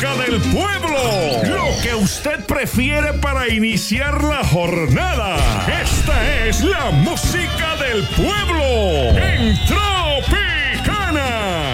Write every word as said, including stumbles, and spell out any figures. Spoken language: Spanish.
del pueblo. Lo que usted prefiere para iniciar la jornada. Esta es la música del pueblo. Entra